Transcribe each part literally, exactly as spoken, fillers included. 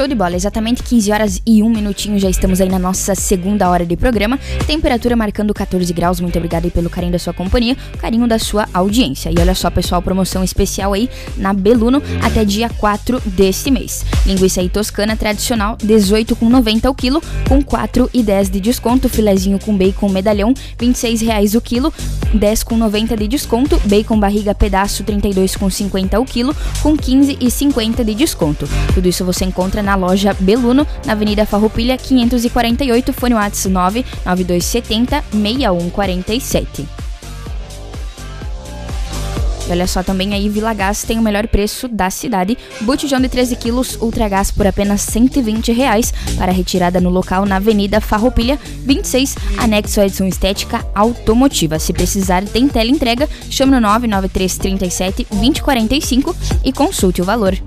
Show de bola, exatamente quinze horas e um minutinho, já estamos aí na nossa segunda hora de programa, temperatura marcando catorze graus, muito obrigada aí pelo carinho da sua companhia, carinho da sua audiência. E olha só, pessoal, promoção especial aí na Beluno até dia quatro deste mês. Linguiça aí toscana tradicional, dezoito reais e noventa centavos o quilo, com quatro reais e dez centavos de desconto. Filezinho com bacon medalhão, vinte e seis reais o quilo, dez reais e noventa centavos de desconto. Bacon barriga pedaço, trinta e dois reais e cinquenta centavos o quilo, com quinze reais e cinquenta centavos de desconto. Tudo isso você encontra na loja Beluno, na Avenida Farroupilha quinhentos e quarenta e oito, fone WhatsApp nove nove dois sete zero, seis um quatro sete. E olha só, também aí Vila Gás tem o melhor preço da cidade. Botijão de treze quilos Ultra Gás por apenas cento e vinte reais. Para retirada no local na Avenida Farroupilha vinte e seis, anexo à Edição Estética Automotiva. Se precisar, tem teleentrega. Chame no nove nove três três sete, dois zero quatro cinco e consulte o valor.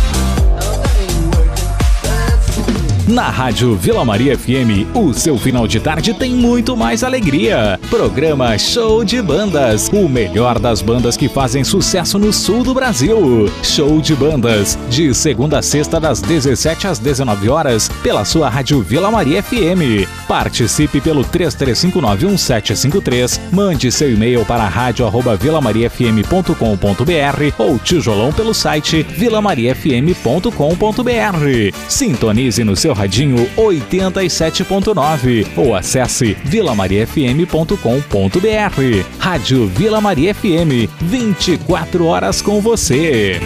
Na Rádio Vila Maria F M, o seu final de tarde tem muito mais alegria. Programa Show de Bandas, o melhor das bandas que fazem sucesso no sul do Brasil. Show de Bandas, de segunda a sexta das dezessete às dezenove horas, pela sua Rádio Vila Maria F M. Participe pelo três três cinco nove um sete cinco três, mande seu e-mail para rádio arroba vila maria f m ponto com ponto b r ou tijolão pelo site vila maria f m ponto com ponto b r. Sintonize no seu radinho oitenta e sete ponto nove ou acesse vila maria f m ponto com ponto b r. Rádio Vila Maria F M, vinte e quatro horas com você.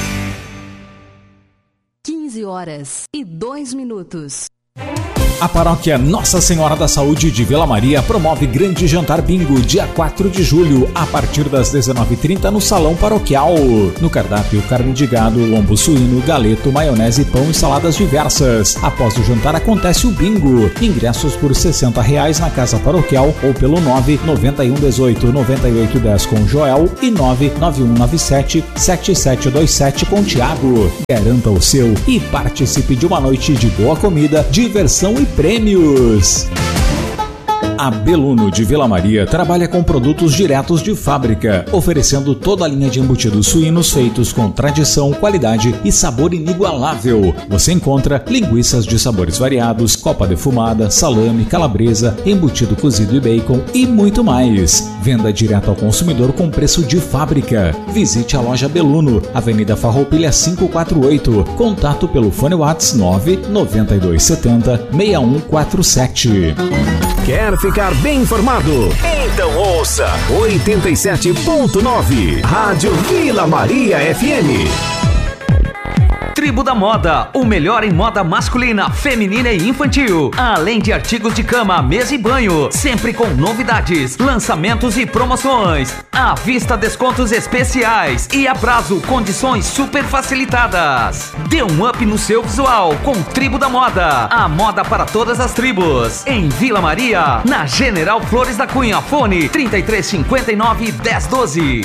quinze horas e dois minutos. A paróquia Nossa Senhora da Saúde de Vila Maria promove grande jantar bingo dia quatro de julho, a partir das dezenove e trinta no Salão Paroquial. No cardápio, carne de gado, lombo suíno, galeto, maionese, pão e saladas diversas. Após o jantar acontece o bingo. Ingressos por sessenta reais na Casa Paroquial ou pelo nove nove um um oito nove oito um zero com Joel e nove nove um nove sete sete sete dois sete com Tiago. Garanta o seu e participe de uma noite de boa comida, diversão e prêmios. A Beluno de Vila Maria trabalha com produtos diretos de fábrica, oferecendo toda a linha de embutidos suínos feitos com tradição, qualidade e sabor inigualável. Você encontra linguiças de sabores variados, copa defumada, salame, calabresa, embutido cozido e bacon e muito mais. Venda direto ao consumidor com preço de fábrica. Visite a loja Beluno, Avenida Farroupilha quinhentos e quarenta e oito. Contato pelo fone WhatsApp nove nove dois sete zero, seis um quatro sete. Quer ficar bem informado? Então ouça oitenta e sete ponto nove, Rádio Vila Maria F M. Tribo da Moda, o melhor em moda masculina, feminina e infantil. Além de artigos de cama, mesa e banho, sempre com novidades, lançamentos e promoções. À vista, descontos especiais e a prazo, condições super facilitadas. Dê um up no seu visual com Tribo da Moda. A moda para todas as tribos. Em Vila Maria, na General Flores da Cunha, fone trinta e três cinquenta e nove, dez doze.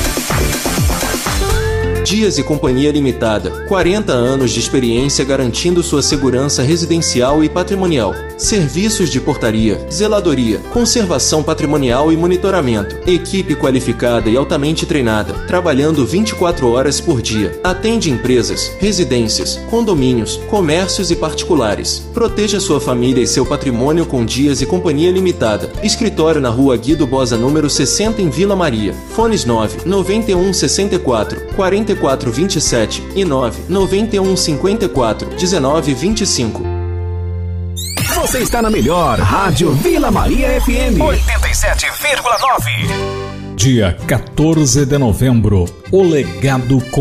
Dias e Companhia Limitada, quarenta anos de experiência garantindo sua segurança residencial e patrimonial. Serviços de portaria, zeladoria, conservação patrimonial e monitoramento. Equipe qualificada e altamente treinada, trabalhando vinte e quatro horas por dia. Atende empresas, residências, condomínios, comércios e particulares. Proteja sua família e seu patrimônio com Dias e Companhia Limitada. Escritório na Rua Guido Bosa, número sessenta, em Vila Maria. Fones nove nove um sessenta e quatro, quarenta e quatro vinte e sete e nove nove um cinquenta e quatro, dezenove vinte e cinco. Você está na melhor Rádio Vila Maria F M oitenta e sete vírgula nove. Dia quatorze de novembro, o legado com